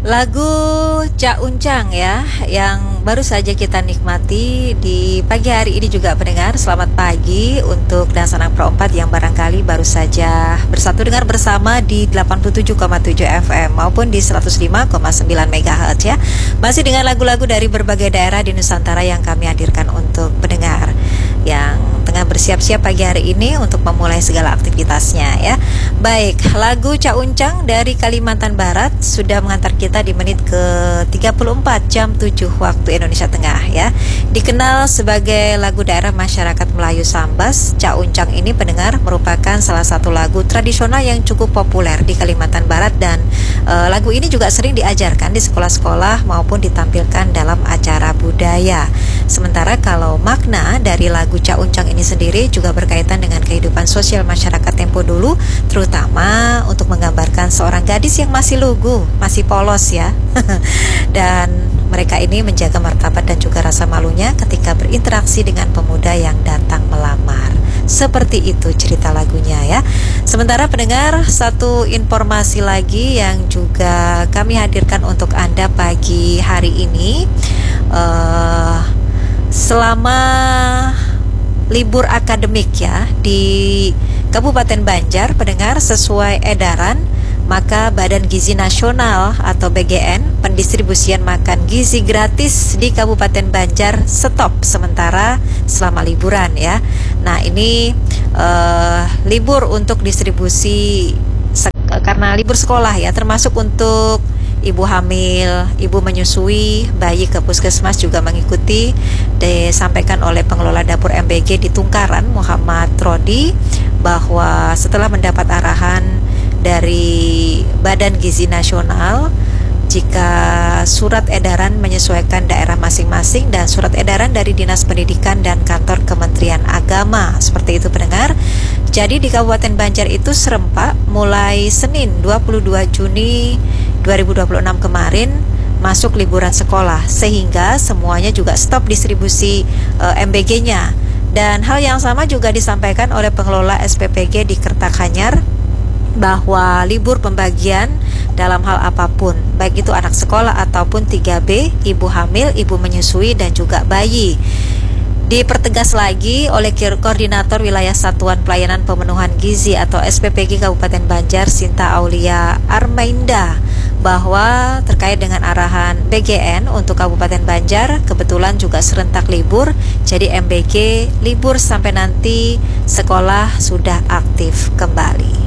Lagu Cak Uncang ya, yang baru saja kita nikmati di pagi hari ini juga pendengar. Selamat pagi untuk Dan Sanang Pro 4 yang barangkali baru saja bersatu dengar bersama di 87,7 FM maupun di 105,9 MHz ya. Masih dengan lagu-lagu dari berbagai daerah di Nusantara yang kami hadirkan untuk pendengar yang tengah bersiap-siap pagi hari ini untuk memulai segala aktivitasnya ya. Baik, lagu Cak Uncang dari Kalimantan Barat sudah mengantar kita di menit ke 34 jam 7 waktu Indonesia Tengah ya. Dikenal sebagai lagu daerah masyarakat Melayu Sambas, Cak Uncang ini pendengar merupakan salah satu lagu tradisional yang cukup populer di Kalimantan Barat dan lagu ini juga sering diajarkan di sekolah-sekolah maupun ditampilkan dalam acara budaya. Sementara kalau makna dari lagu Cak Uncang ini sendiri juga berkaitan dengan kehidupan sosial masyarakat tempo dulu, terutama untuk menggambarkan seorang gadis yang masih lugu, masih polos ya. Dan mereka ini menjaga martabat dan juga rasa malunya ketika berinteraksi dengan pemuda yang datang melamar. Seperti itu cerita lagunya ya. Sementara pendengar, satu informasi lagi yang juga kami hadirkan untuk Anda pagi hari ini. Selama libur akademik ya di Kabupaten Banjar, pendengar, sesuai edaran, maka Badan Gizi Nasional atau BGN pendistribusian makan gizi gratis di Kabupaten Banjar stop sementara selama liburan ya. Nah ini libur untuk distribusi karena libur sekolah ya, termasuk untuk ibu hamil, ibu menyusui, bayi ke puskesmas juga mengikuti. Disampaikan oleh pengelola dapur MBG di Tungkaran, Muhammad Rodi, bahwa setelah mendapat arahan dari Badan Gizi Nasional, jika surat edaran menyesuaikan daerah masing-masing dan surat edaran dari Dinas Pendidikan dan Kantor Kementerian Agama. Seperti itu pendengar. Jadi di Kabupaten Banjar itu serempak mulai Senin 22 Juni 2026 kemarin masuk liburan sekolah, sehingga semuanya juga stop distribusi MBG-nya. Dan hal yang sama juga disampaikan oleh pengelola SPPG di Kertakanyar, bahwa libur pembagian dalam hal apapun, baik itu anak sekolah ataupun 3B, ibu hamil, ibu menyusui dan juga bayi. Dipertegas lagi oleh Koordinator Wilayah Satuan Pelayanan Pemenuhan Gizi atau SPPG Kabupaten Banjar, Sinta Aulia Armainda, bahwa terkait dengan arahan BGN untuk Kabupaten Banjar, kebetulan juga serentak libur, jadi MBG libur sampai nanti sekolah sudah aktif kembali.